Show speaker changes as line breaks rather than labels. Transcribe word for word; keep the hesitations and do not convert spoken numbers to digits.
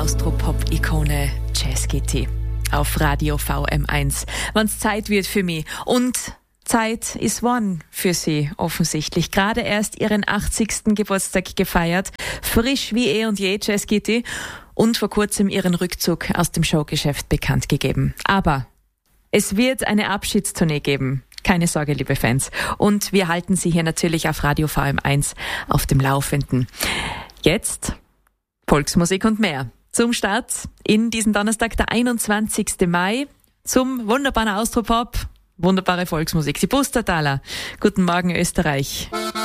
Austropop-Ikone Jazz G T auf Radio V M eins. Wenn's Zeit wird für mich. Und Zeit ist one für sie offensichtlich. Gerade erst ihren achtzigsten Geburtstag gefeiert. Frisch wie eh und je Jazz G T. Und vor kurzem ihren Rückzug aus dem Showgeschäft bekannt gegeben. Aber es wird eine Abschiedstournee geben. Keine Sorge, liebe Fans. Und wir halten Sie hier natürlich auf Radio V M eins auf dem Laufenden. Jetzt Volksmusik und mehr. Zum Start in diesen Donnerstag, der einundzwanzigsten Mai, zum wunderbaren Austropop, wunderbare Volksmusik. Die Pustertaler. Guten Morgen, Österreich.